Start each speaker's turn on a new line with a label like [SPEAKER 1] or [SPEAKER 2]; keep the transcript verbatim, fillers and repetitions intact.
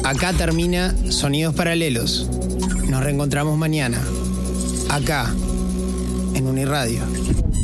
[SPEAKER 1] Acá termina Sonidos Paralelos. Nos reencontramos mañana, acá, en Uniradio.